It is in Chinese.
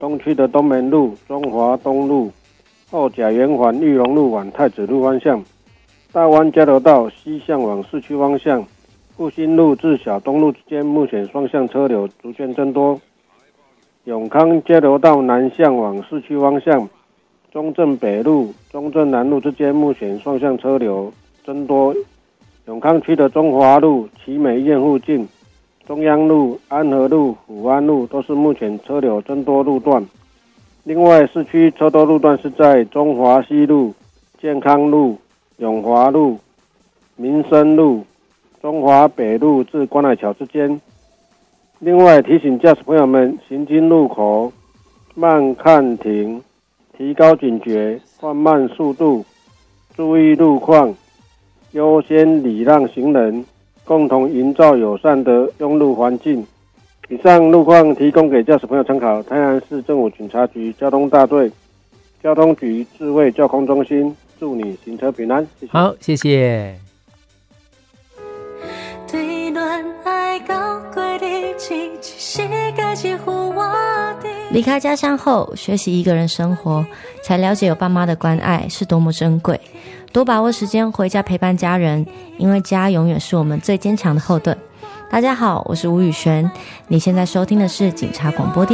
东区的东门路、中华东路、后甲圆环、裕隆路往太子路方向，大湾交流道西向往市区方向，复兴路至小东路之间目前双向车流逐渐增多。永康交流道南向往市区方向，中正北路、中正南路之间目前双向车流增多。永康区的中华路、奇美医院附近、中央路、安和路、福安路都是目前车流增多路段。另外，市区车多路段是在中华西路、健康路、永华路、民生路、中华北路至关海桥之间。另外，提醒驾驶朋友们行经路口慢看停，提高警觉，放慢速度，注意路况，优先礼让行人，共同营造友善的用路环境。以上路况提供给驾驶朋友参考。台南市政府警察局交通大队、交通局智慧交通中心，祝你行车平安。谢谢。 好，谢谢。 离开家乡后，学习一个人生活，才了解有爸妈的关爱是多么珍贵。多把握时间回家陪伴家人，因为家永远是我们最坚强的后盾。大家好，我是吴宇璇，你现在收听的是警察广播电